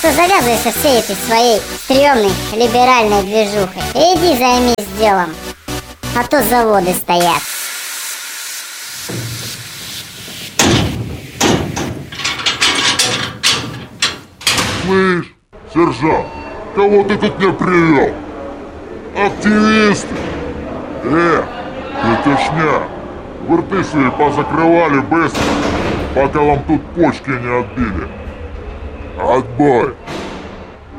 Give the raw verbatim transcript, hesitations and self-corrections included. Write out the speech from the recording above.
что завязывай со всей этой своей стрёмной либеральной движухой. Иди займись делом, а то заводы стоят. Слышь, сержант, кого ты тут мне привел? Активисты? Э, тетушня, вы рты свои позакрывали быстро, пока вам тут почки не отбили. Отбой!